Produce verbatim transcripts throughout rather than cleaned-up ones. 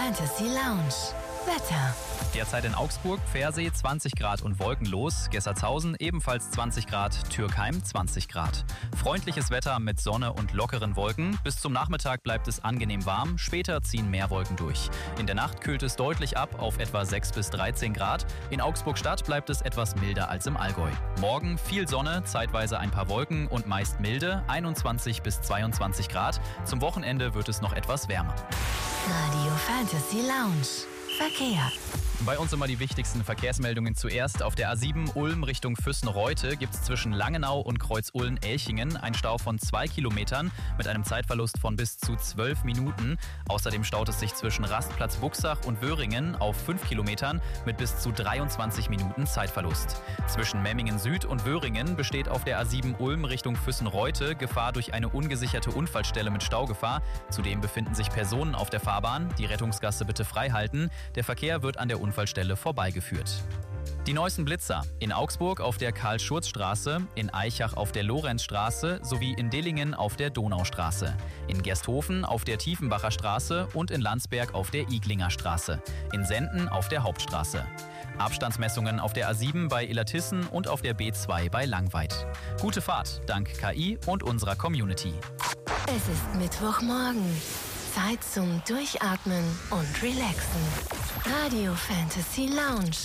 Fantasy Lounge. Wetter. Derzeit in Augsburg, Pfersee zwanzig Grad und wolkenlos, Gessertshausen ebenfalls zwanzig Grad, Türkheim zwanzig Grad. Freundliches Wetter mit Sonne und lockeren Wolken. Bis zum Nachmittag bleibt es angenehm warm, später ziehen mehr Wolken durch. In der Nacht kühlt es deutlich ab auf etwa sechs bis dreizehn Grad. In Augsburg-Stadt bleibt es etwas milder als im Allgäu. Morgen viel Sonne, zeitweise ein paar Wolken und meist milde, einundzwanzig bis zweiundzwanzig Grad. Zum Wochenende wird es noch etwas wärmer. Radio Fantasy Lounge. Verkehr. Bei uns immer die wichtigsten Verkehrsmeldungen zuerst. Auf der A sieben Ulm Richtung Füssen-Reute gibt es zwischen Langenau und Kreuz-Ullen-Elchingen einen Stau von zwei Kilometern mit einem Zeitverlust von bis zu zwölf Minuten. Außerdem staut es sich zwischen Rastplatz Buxach und Wöhringen auf fünf Kilometern mit bis zu dreiundzwanzig Minuten Zeitverlust. Zwischen Memmingen Süd und Wöhringen besteht auf der A sieben Ulm Richtung Füssen-Reute Gefahr durch eine ungesicherte Unfallstelle mit Staugefahr. Zudem befinden sich Personen auf der Fahrbahn. Die Rettungsgasse bitte frei halten. Der Verkehr wird an der Unfallstelle vorbeigeführt. Die neuesten Blitzer in Augsburg auf der Karl-Schurz-Straße, in Aichach auf der Lorenzstraße sowie in Dillingen auf der Donaustraße, in Gersthofen auf der Tiefenbacher Straße und in Landsberg auf der Iglinger Straße, in Senden auf der Hauptstraße. Abstandsmessungen auf der A sieben bei Illertissen und auf der B zwei bei Langweid. Gute Fahrt dank K I und unserer Community. Es ist Mittwochmorgen. Zeit zum Durchatmen und Relaxen. Radio Fantasy Lounge.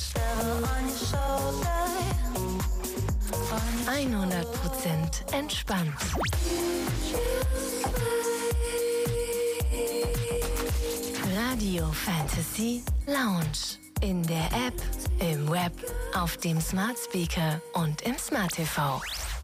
hundert Prozent entspannt. Radio Fantasy Lounge. In der App, im Web, auf dem Smart Speaker und im Smart T V.